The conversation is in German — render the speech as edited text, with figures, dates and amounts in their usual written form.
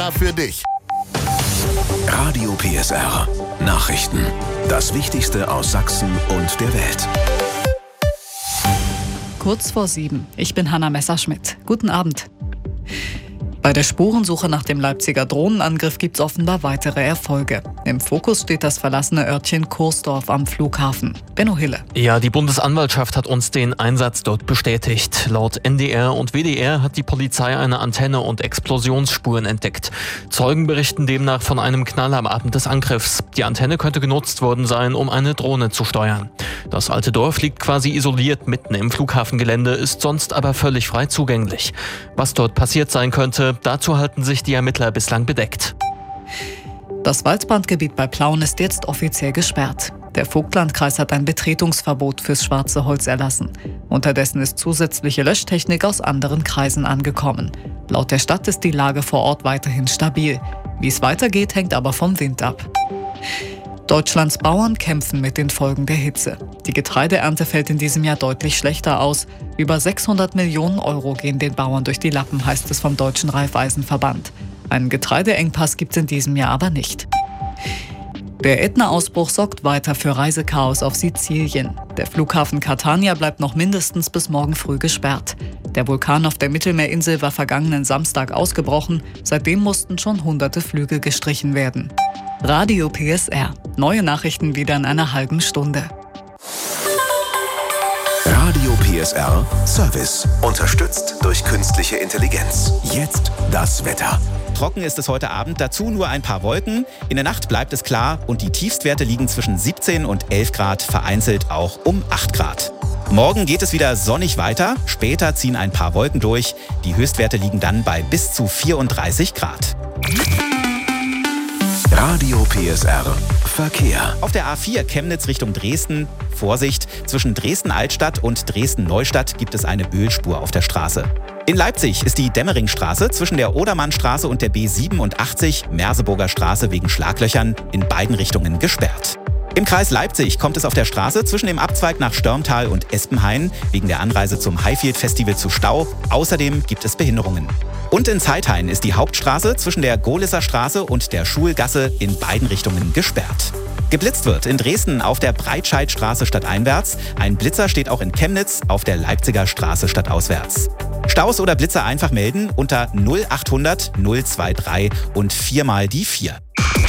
extra für dich. Radio PSR. Nachrichten. Das Wichtigste aus Sachsen und der Welt. Kurz vor 7. Ich bin Hanna Messerschmidt. Guten Abend. Bei der Spurensuche nach dem Leipziger Drohnenangriff gibt es offenbar weitere Erfolge. Im Fokus steht das verlassene Örtchen Kursdorf am Flughafen. Benno Hille. Ja, die Bundesanwaltschaft hat uns den Einsatz dort bestätigt. Laut NDR und WDR hat die Polizei eine Antenne und Explosionsspuren entdeckt. Zeugen berichten demnach von einem Knall am Abend des Angriffs. Die Antenne könnte genutzt worden sein, um eine Drohne zu steuern. Das alte Dorf liegt quasi isoliert mitten im Flughafengelände, ist sonst aber völlig frei zugänglich. Was dort passiert sein könnte, dazu halten sich die Ermittler bislang bedeckt. Das Waldbrandgebiet bei Plauen ist jetzt offiziell gesperrt. Der Vogtlandkreis hat ein Betretungsverbot fürs schwarze Holz erlassen. Unterdessen ist zusätzliche Löschtechnik aus anderen Kreisen angekommen. Laut der Stadt ist die Lage vor Ort weiterhin stabil. Wie es weitergeht, hängt aber vom Wind ab. Deutschlands Bauern kämpfen mit den Folgen der Hitze. Die Getreideernte fällt in diesem Jahr deutlich schlechter aus. Über 600 Millionen Euro gehen den Bauern durch die Lappen, heißt es vom Deutschen Raiffeisenverband. Einen Getreideengpass gibt es in diesem Jahr aber nicht. Der Ätna-Ausbruch sorgt weiter für Reisechaos auf Sizilien. Der Flughafen Catania bleibt noch mindestens bis morgen früh gesperrt. Der Vulkan auf der Mittelmeerinsel war vergangenen Samstag ausgebrochen. Seitdem mussten schon hunderte Flüge gestrichen werden. Radio PSR. Neue Nachrichten wieder in einer halben Stunde. Radio PSR Service. Unterstützt durch künstliche Intelligenz. Jetzt das Wetter. Trocken ist es heute Abend, dazu nur ein paar Wolken. In der Nacht bleibt es klar und die Tiefstwerte liegen zwischen 17 und 11 Grad, vereinzelt auch um 8 Grad. Morgen geht es wieder sonnig weiter, später ziehen ein paar Wolken durch. Die Höchstwerte liegen dann bei bis zu 34 Grad. Radio PSR Verkehr. Auf der A4 Chemnitz Richtung Dresden, Vorsicht, zwischen Dresden-Altstadt und Dresden-Neustadt gibt es eine Ölspur auf der Straße. In Leipzig ist die Demmeringstraße zwischen der Odermannstraße und der B87 Merseburger Straße wegen Schlaglöchern in beiden Richtungen gesperrt. Im Kreis Leipzig kommt es auf der Straße zwischen dem Abzweig nach Störmtal und Espenhain wegen der Anreise zum Highfield Festival zu Stau. Außerdem gibt es Behinderungen. Und in Zeithain ist die Hauptstraße zwischen der Gohlisser Straße und der Schulgasse in beiden Richtungen gesperrt. Geblitzt wird in Dresden auf der Breitscheidstraße stadteinwärts. Ein Blitzer steht auch in Chemnitz auf der Leipziger Straße stadtauswärts. Staus oder Blitzer einfach melden unter 0800 023 und 4 mal die 4.